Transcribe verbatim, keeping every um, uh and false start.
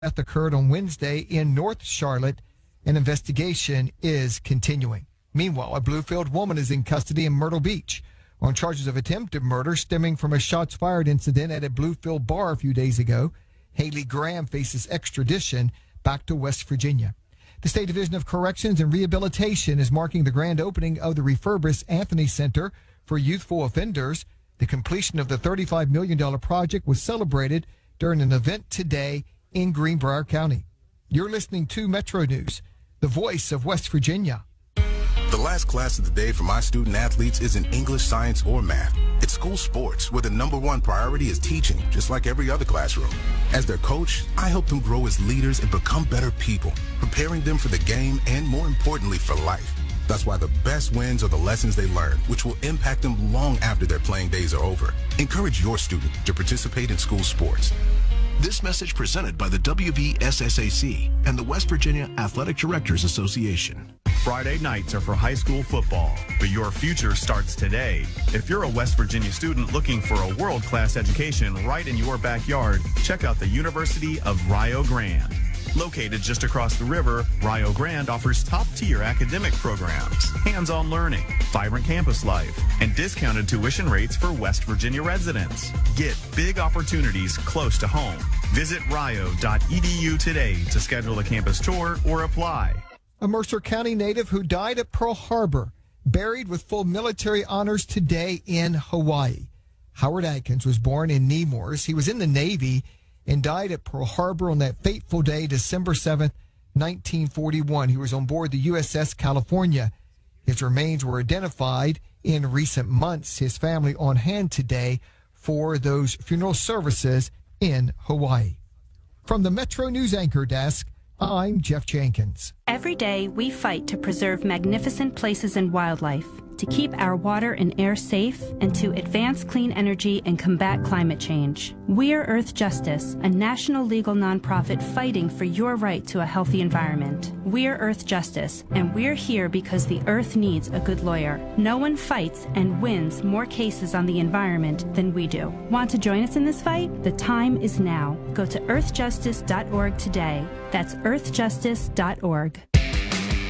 death occurred on Wednesday in North Charlotte. An investigation is continuing. Meanwhile, a Bluefield woman is in custody in Myrtle Beach on charges of attempted murder stemming from a shots fired incident at a Bluefield bar a few days ago. Haley Graham faces extradition back to West Virginia. The State Division of Corrections and Rehabilitation is marking the grand opening of the refurbished Anthony Center for Youthful Offenders. The completion of the thirty-five million dollars project was celebrated during an event today in Greenbrier County. You're listening to Metro News, the voice of West Virginia. The last class of the day for my student athletes isn't English, science, or math. It's school sports, where the number one priority is teaching, just like every other classroom. As their coach, I help them grow as leaders and become better people, preparing them for the game and, more importantly, for life. That's why the best wins are the lessons they learn, which will impact them long after their playing days are over. Encourage your student to participate in school sports. This message presented by the W V S S A C and the West Virginia Athletic Directors Association. Friday nights are for high school football, but your future starts today. If you're a West Virginia student looking for a world-class education right in your backyard, check out the University of Rio Grande. Located just across the river, Rio Grande offers top-tier academic programs, hands-on learning, vibrant campus life, and discounted tuition rates for West Virginia residents. Get big opportunities close to home. Visit rio dot e d u today to schedule a campus tour or apply. A Mercer County native who died at Pearl Harbor, buried with full military honors today in Hawaii. Howard Adkins was born in Nemours. He was in the Navy and died at Pearl Harbor on that fateful day, December seventh, nineteen forty-one. He was on board the U S S California. His remains were identified in recent months. His family on hand today for those funeral services in Hawaii. From the Metro News Anchor Desk, I'm Jeff Jenkins. Every day, we fight to preserve magnificent places and wildlife, to keep our water and air safe, and to advance clean energy and combat climate change. We're Earth Justice, a national legal nonprofit fighting for your right to a healthy environment. We're Earth Justice, and we're here because the Earth needs a good lawyer. No one fights and wins more cases on the environment than we do. Want to join us in this fight? The time is now. Go to earth justice dot org today. That's earth justice dot org.